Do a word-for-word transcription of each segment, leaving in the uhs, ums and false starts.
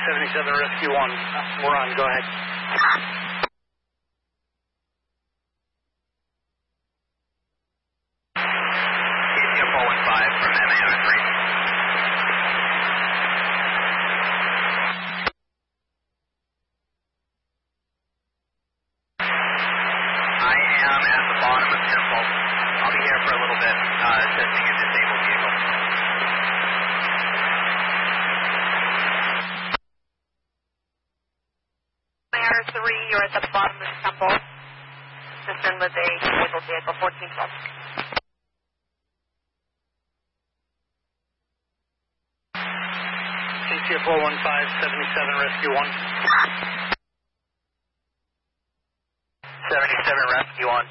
seventy-seven, Rescue one. We're on, go ahead. T C F four one five from M A R three. I am at the bottom of Temple. I'll be here for a little bit, uh, testing a disabled vehicle. M A R three, you're at the bottom of Temple. Concerned with a disabled vehicle, fourteen twelve. T C F four one five, seventy-seven, Rescue one. seventy-seven, Rescue one.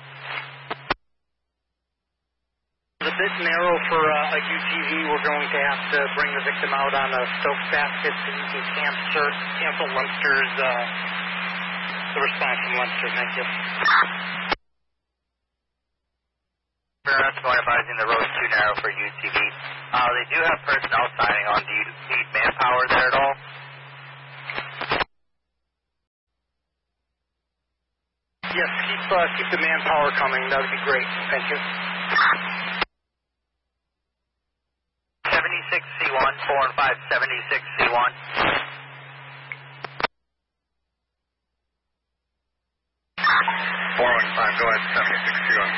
It's a bit narrow for uh, a U T V. We're going to have to bring the victim out on a Stokes basket so you can cancel, cancel Lemster's, uh, the response from Lemster. Thank you. That's going advising the road's too narrow for U T V. Uh, they do have personnel signing on. Do you need manpower there at all? Yes, keep, uh, keep the manpower coming. That would be great. Thank you. seventy-six C one, four and five, seventy-six C one. four one five, go ahead, seventy-six C one.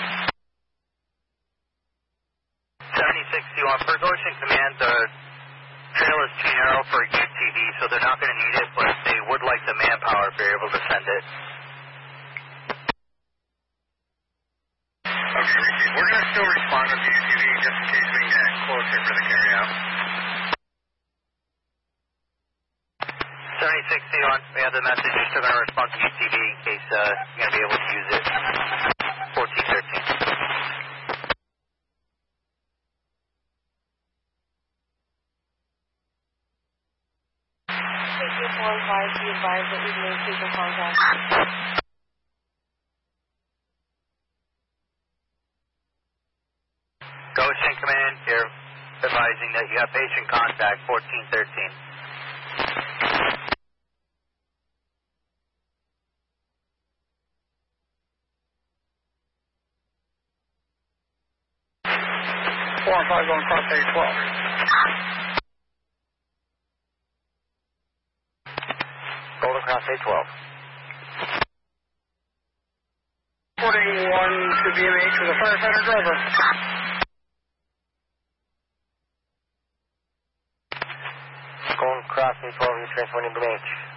seventy-six C one, for Goshen Command, the trail is too narrow for U T V, so they're not going to need it, but they would like the manpower if you're able to send it. Okay, we're going to still respond to the U T V just in case we can get closer for the carryout. seventy-six C one, we have the message. You're still going to respond to U T V in case uh, you're going to be able to use it. fourteen thirteen. T C F four one five, be advised that we've made patient contact. Goshen Command, here advising that you have patient contact, fourteen thirteen. four and five going across A twelve. Golden Cross A twelve. Reporting one to B M H with a firefighter driver. Golden Cross A twelve, you're transferring to B M H.